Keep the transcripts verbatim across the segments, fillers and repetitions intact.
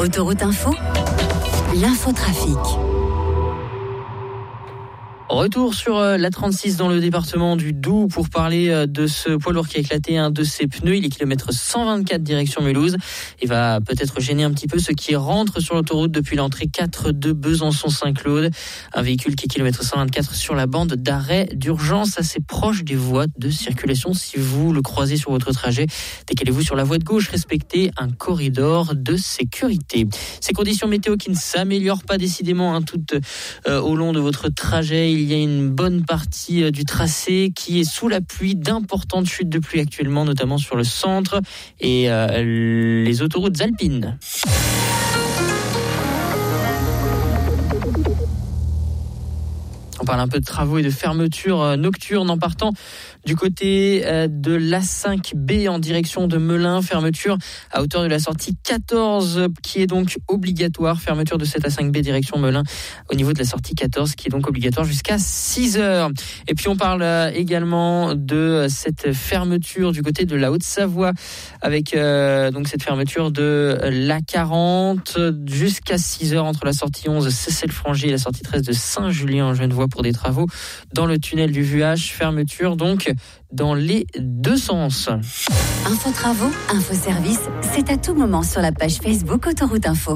Autoroute Info, l'infotrafic. Retour sur la trente-six dans le département du Doubs pour parler de ce poids lourd qui a éclaté un de ses pneus. Il est kilomètre cent vingt-quatre direction Mulhouse. Il va peut-être gêner un petit peu ceux qui rentrent sur l'autoroute depuis l'entrée quatre de Besançon-Saint-Claude. Un véhicule qui est kilomètre cent vingt-quatre sur la bande d'arrêt d'urgence assez proche des voies de circulation. Si vous le croisez sur votre trajet, décalez-vous sur la voie de gauche, respectez un corridor de sécurité. Ces conditions météo qui ne s'améliorent pas décidément hein, tout euh, au long de votre trajet. Il y a une bonne partie du tracé qui est sous la pluie, d'importantes chutes de pluie actuellement, notamment sur le centre et euh, les autoroutes alpines. On parle un peu de travaux et de fermetures nocturnes en partant du côté de l'A cinq B en direction de Melun. Fermeture à hauteur de la sortie quatorze qui est donc obligatoire. Fermeture de cette A cinq B direction Melun au niveau de la sortie quatorze qui est donc obligatoire jusqu'à six heures. Et puis on parle également de cette fermeture du côté de la Haute-Savoie avec euh, donc cette fermeture de l'A quarante jusqu'à six heures entre la sortie onze Cessel-Frangy et la sortie treize de Saint-Julien-en-Genevois pour des travaux dans le tunnel du Vuache. Fermeture donc dans les deux sens. Info travaux, info service, c'est à tout moment sur la page Facebook Autoroute Info.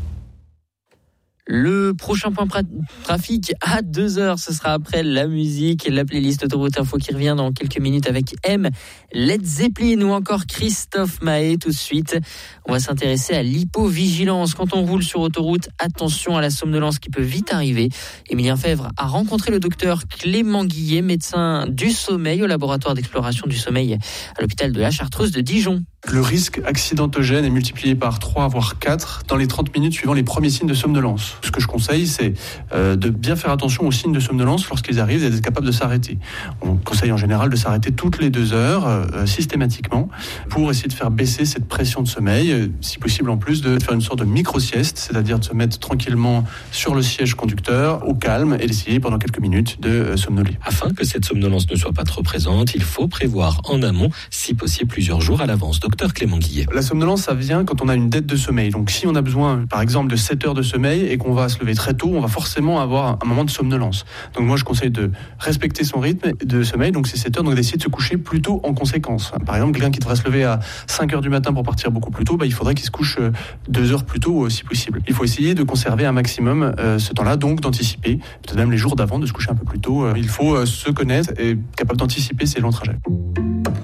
Le prochain point pra- trafic à deux heures, ce sera après la musique et la playlist Autoroute Info qui revient dans quelques minutes avec M, Led Zeppelin ou encore Christophe Maé. Tout de suite, on va s'intéresser à l'hypovigilance. Quand on roule sur autoroute, attention à la somnolence qui peut vite arriver. Émilien Fèvre a rencontré le docteur Clément Guillet, médecin du sommeil au laboratoire d'exploration du sommeil à l'hôpital de la Chartreuse de Dijon. Le risque accidentogène est multiplié par trois voire quatre dans les trente minutes suivant les premiers signes de somnolence. Ce que je conseille, c'est euh, de bien faire attention aux signes de somnolence lorsqu'ils arrivent et d'être capable de s'arrêter. On conseille en général de s'arrêter toutes les deux heures, euh, systématiquement, pour essayer de faire baisser cette pression de sommeil. Euh, si possible en plus, de faire une sorte de micro-sieste, c'est-à-dire de se mettre tranquillement sur le siège conducteur, au calme, et d'essayer pendant quelques minutes de euh, somnoler. Afin que cette somnolence ne soit pas trop présente, il faut prévoir en amont, si possible plusieurs jours à l'avance. Docteur Clément Guillet. La somnolence, ça vient quand on a une dette de sommeil. Donc si on a besoin, par exemple, de sept heures de sommeil et qu'on va se lever très tôt, on va forcément avoir un moment de somnolence. Donc moi, je conseille de respecter son rythme de sommeil, donc c'est sept heures, donc d'essayer de se coucher plus tôt en conséquence. Par exemple, quelqu'un qui devrait se lever à cinq heures du matin pour partir beaucoup plus tôt, bah, il faudrait qu'il se couche deux heures plus tôt si possible. Il faut essayer de conserver un maximum euh, ce temps-là, donc d'anticiper, peut-être même les jours d'avant, de se coucher un peu plus tôt. Il faut euh, se connaître et être capable d'anticiper ses longs trajets.